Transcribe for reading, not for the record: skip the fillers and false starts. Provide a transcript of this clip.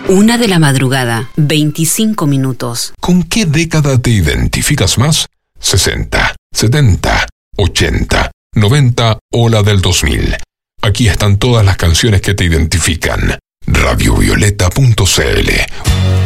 1 de la madrugada, 25 minutos. ¿Con qué década te identificas más? ¿60, 70, 80, 90 o la del 2000? Aquí están todas las canciones que te identifican. radiovioleta.cl